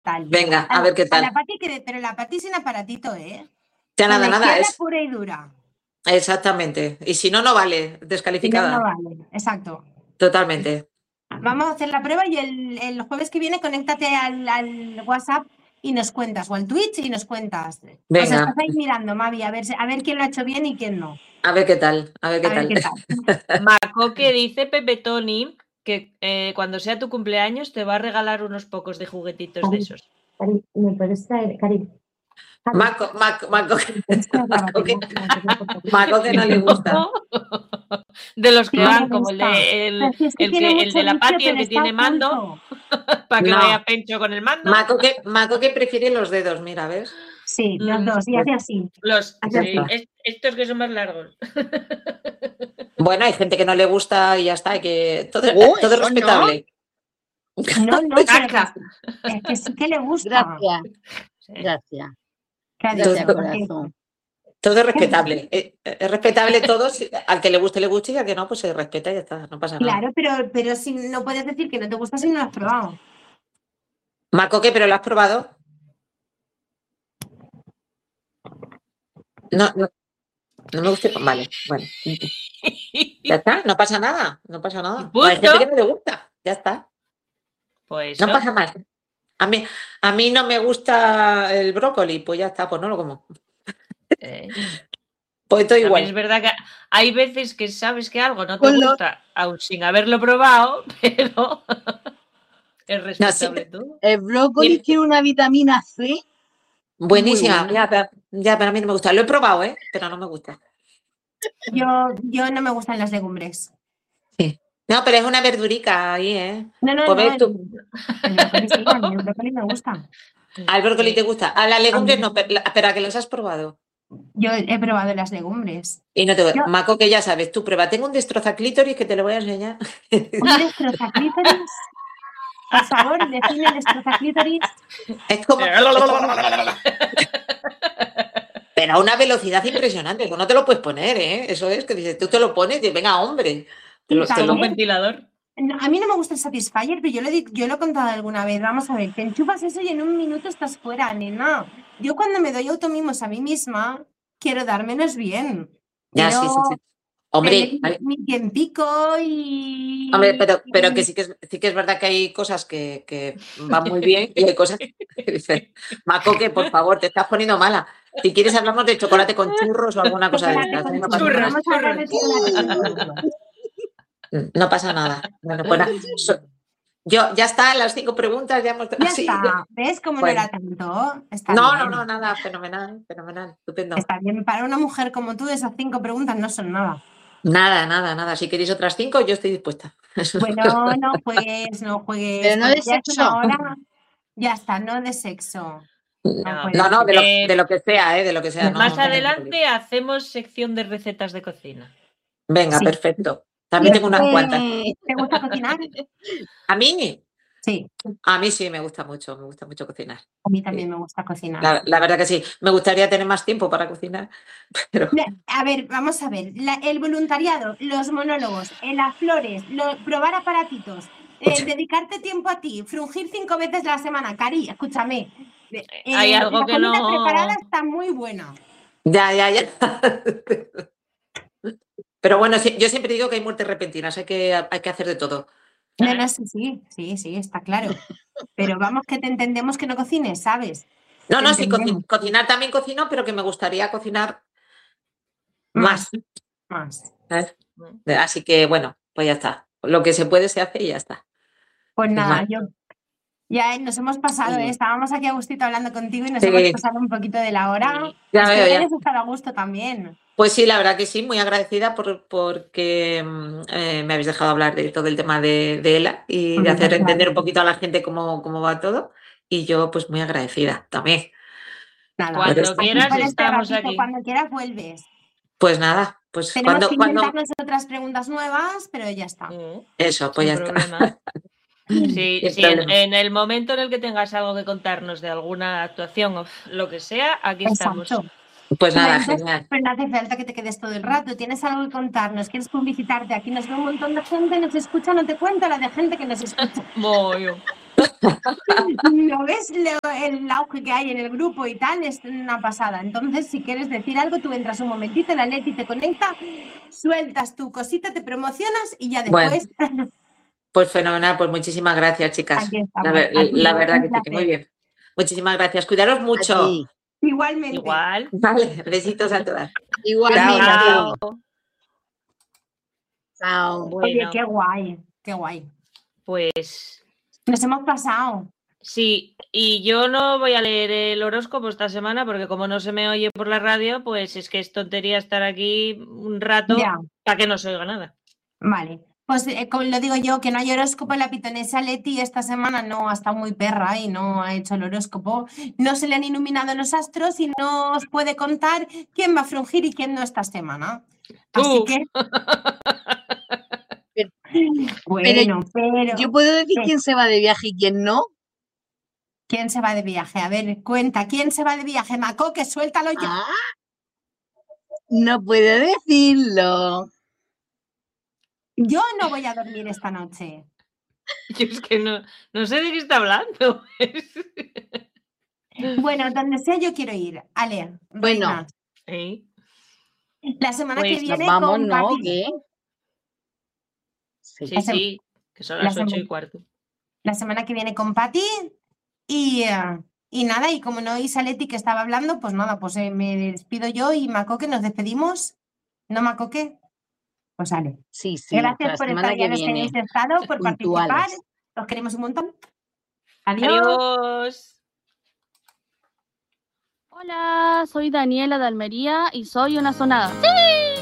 tal. Venga, a ver qué tal. A la Pati, pero la Pati sin aparatito, ¿eh? Ya nada, es pura y dura. Exactamente. Y si no, no vale, descalificada. No vale, exacto. Totalmente. Vamos a hacer la prueba y el jueves que viene conéctate al WhatsApp y nos cuentas, o al Twitch y nos cuentas. Venga. Pues estás ahí mirando, Mavi, a ver quién lo ha hecho bien y quién no. A ver qué tal, Macoque dice Pepe Tony que cuando sea tu cumpleaños te va a regalar unos pocos de juguetitos de esos. Cari, ¿me puedes traer, Cari? Maco que no le gusta. De los que van, como el de la Pati, el que tiene mando, para que vaya Pencho con el mando. Maco que prefiere los dedos, mira, ¿ves? Sí, los dos, y hace así. Estos que son más largos. Bueno, hay gente que no le gusta y ya está, todo es respetable. No, es que sí que le gusta. Gracias. Todo es respetable. Es respetable todo. Al que le guste y al que no, pues se respeta y ya está. No pasa nada. Claro, pero si no puedes decir que no te gusta si no lo has probado. Macoque, ¿pero lo has probado? No me gusta. Vale, bueno. Ya está, no pasa nada. Hay gente que no le gusta. Ya está. Pues no pasa más. A mí no me gusta el brócoli, pues ya está, pues no lo como. Pues todo igual. Es verdad que hay veces que sabes que algo no te gusta, aún sin haberlo probado, pero es respetable todo. El brócoli tiene una vitamina C. Buenísima. Ya, pero a mí no me gusta. Lo he probado, pero no me gusta. Yo no me gustan las legumbres. Sí. No, pero es una verdurica ahí, No, el brócoli sí, a mí el brócoli me gusta. ¿Al brócoli te gusta? A las legumbres no, pero ¿a que las has probado? Yo he probado las legumbres. Y no te Maco, que ya sabes, tú prueba. Tengo un destrozaclítoris que te lo voy a enseñar. ¿Un destrozaclítoris? Por favor, define el destrozaclítoris. Es como... Pero a una velocidad impresionante. No te lo puedes poner, Eso es, que dices, tú te lo pones y venga, hombre. Un ventilador. No, a mí no me gusta el Satisfyer, pero yo lo he contado alguna vez. Vamos a ver, te enchufas eso y en un minuto estás fuera, nena. Yo cuando me doy automimos a mí misma, quiero dármelos bien. Ya, sí. Hombre, mi tiempico y... Hombre, pero que sí que es verdad que hay cosas que van muy bien y hay cosas que dicen, Maco, que por favor, te estás poniendo mala. Si quieres hablamos de chocolate con churros o alguna cosa de estas. No pasa nada. Bueno, pues yo ya está, las 5 preguntas ya hemos... Ya está. ¿Ves cómo no era tanto? No, nada, fenomenal, estupendo. Está bien, para una mujer como tú esas 5 preguntas no son nada. Nada. Si queréis otras 5, yo estoy dispuesta. Bueno, no juegues. Pero no de sexo. Ya está, no de sexo. No, de lo que sea, de lo que sea. Más adelante hacemos sección de recetas de cocina. Venga, perfecto. También tengo unas cuantas. ¿Te gusta cocinar? ¿A mí? Sí. A mí sí, me gusta mucho cocinar. A mí también me gusta cocinar. La verdad que sí. Me gustaría tener más tiempo para cocinar. Pero... A ver, vamos a ver. El voluntariado, los monólogos, las flores, probar aparatitos, dedicarte tiempo a ti, frungir 5 veces a la semana. Cari, escúchame. Hay algo que no... La comida preparada está muy buena. Ya. Pero bueno, yo siempre digo que hay muertes repentinas, hay que hacer de todo. No, sí, está claro. Pero vamos, que te entendemos que no cocines, ¿sabes? No, sí, cocinar también cocino, pero que me gustaría cocinar más. ¿Sabes? Así que bueno, pues ya está. Lo que se puede se hace y ya está. Pues nada, ya nos hemos pasado, estábamos aquí a gustito hablando contigo y nos hemos pasado un poquito de la hora. Ya Espero que hayas estado a gusto también. Pues sí, la verdad que sí, muy agradecida porque me habéis dejado hablar de todo el tema de ELA y de hacer entender un poquito a la gente cómo va todo. Y yo, pues muy agradecida también. Nada, cuando quieras estamos aquí. Cuando quieras vuelves. Pues nada, pues tenemos que inventarnos otras preguntas nuevas, pero ya está. Eso, pues ya está. Sí, en el momento en el que tengas algo que contarnos de alguna actuación o lo que sea, aquí estamos. Pues nada, genial. Pero no hace falta que te quedes todo el rato. Tienes algo que contarnos, quieres publicitarte. Aquí nos ve un montón de gente, nos escucha, no te cuento la de gente que nos escucha. ¿No ves el auge que hay en el grupo y tal? Es una pasada. Entonces, si quieres decir algo, tú entras un momentito, la Leti te conecta, sueltas tu cosita, te promocionas y ya después... Bueno, pues fenomenal, pues muchísimas gracias, chicas. Aquí estamos. La verdad que sí, muy bien. Muchísimas gracias. Cuidaros mucho. Igualmente. Igual. Vale, besitos a todas. Igualmente. Chao. Chao. Bueno, Oye, qué guay, qué guay. pues Nos hemos pasado. sí, y yo no voy a leer el horóscopo esta semana porque como no se me oye por la radio, pues es que es tontería estar aquí un rato para que no se oiga nada. Vale. Pues como lo digo yo, que no hay horóscopo, la pitonesa Leti esta semana no ha estado muy perra y no ha hecho el horóscopo. No se le han iluminado los astros y no os puede contar quién va a frungir y quién no esta semana. Así que... Bueno, pero... ¿Yo puedo decir quién se va de viaje y quién no? ¿Quién se va de viaje? A ver, cuenta, ¿quién se va de viaje? Maco, que suéltalo ya. No puedo decirlo. Yo no voy a dormir esta noche. Yo es que no sé de qué está hablando. Bueno, donde sea yo quiero ir. Ale, bueno. ¿Eh? La semana Pues que viene nos vamos, con ¿no? Pati. ¿Qué? Sí, que son las 8:15. La semana que viene con Pati y nada, y como no oís Leti que estaba hablando, pues nada, pues me despido yo y Macoque, nos despedimos. ¿No, Macoque? Pues sale. Sí. Gracias por estar ya los que habéis estado, por participar. Os queremos un montón. Adiós. Hola, soy Daniela de Almería y soy una sonada. ¡Sí!